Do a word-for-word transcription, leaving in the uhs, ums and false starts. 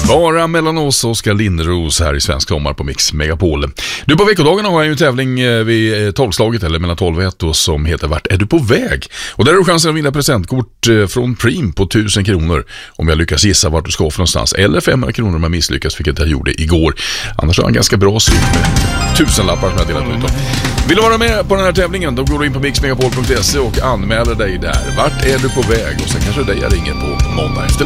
Bara mellan oss och Oskar Lindros här i Svensk Sommar på Mix Megapol. Du, på veckodagarna har jag ju en tävling vid tolvslaget eller mellan tolv och ett då, som heter Vart är du på väg? Och där har du chansen att vinna presentkort från Prim på tusen kronor om jag lyckas gissa vart du ska för någonstans. Eller femhundra kronor om jag misslyckas, vilket jag gjorde igår. Annars har jag en ganska bra syn med tusenlappar som jag delat ut. Vill du vara med på den här tävlingen, då går du in på mix megapol punkt se och anmäler dig där. Vart är du på väg? Och sen kanske dig jag ringer på måndag efter